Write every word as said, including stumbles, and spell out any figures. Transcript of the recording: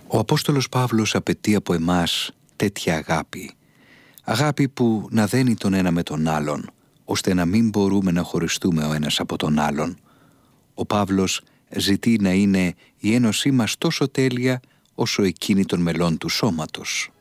Ο Απόστολος Παύλος απαιτεί από εμάς τέτοια αγάπη. Αγάπη που να δένει τον ένα με τον άλλον, ώστε να μην μπορούμε να χωριστούμε ο ένας από τον άλλον. Ο Παύλος ζητεί να είναι η ένωσή μας τόσο τέλεια όσο εκείνη των μελών του σώματος.